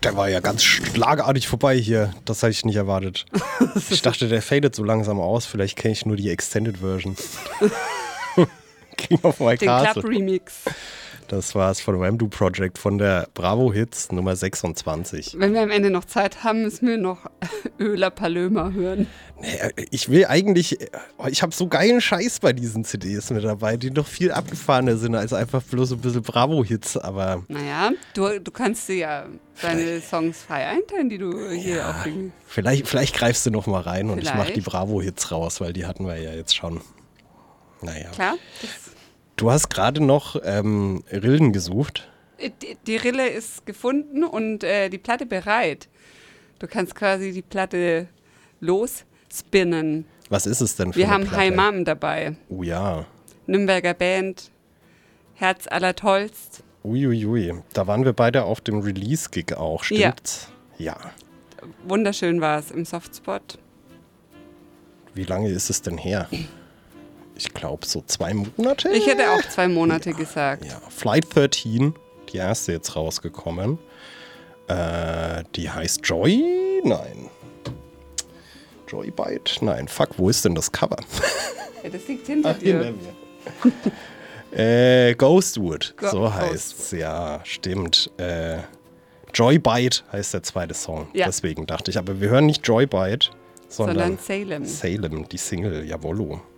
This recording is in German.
Der war ja ganz schlagartig vorbei hier. Das hatte ich nicht erwartet. Ich dachte, der fadet so langsam aus. Vielleicht kenne ich nur die Extended Version. King of My Den Castle. Club-Remix. Das war es von Wamdu Project von der Bravo Hits Nummer 26. Wenn wir am Ende noch Zeit haben, müssen wir noch Öler Palömer hören. Nee, ich will eigentlich, ich habe so geilen Scheiß bei diesen CDs mit dabei, die noch viel abgefahrener sind als einfach bloß ein bisschen Bravo-Hits, aber... Naja, du kannst dir ja deine Songs frei einteilen, die du hier auflegst. Vielleicht greifst du noch mal rein und ich mache die Vielleicht. Bravo-Hits raus, weil die hatten wir ja jetzt schon. Naja. Klar, Du hast gerade noch Rillen gesucht. die Rille ist gefunden und die Platte bereit. Du kannst quasi die Platte losspinnen. Was ist es denn für Wir eine haben Platte? Hi Mom dabei. Oh ja. Nürnberger Band, Herz allertollst. Uiuiui. Da waren wir beide auf dem Release-Gig auch, stimmt's? Ja. Wunderschön war es im Softspot. Wie lange ist es denn her? Ich glaube so 2 Monate. Ich hätte auch 2 Monate gesagt. Ja, Flight 13, die erste jetzt rausgekommen. Die heißt Joy? Nein. Joybite? Nein. Fuck, wo ist denn das Cover? Ja, das liegt hinter dir. mir. Ghostwood, so Ghostwood. heißt's. Ja, stimmt. Joybite heißt der zweite Song. Ja. Deswegen dachte ich, aber wir hören nicht Joybite, sondern Sondern Salem. Salem, die Single, jawollo.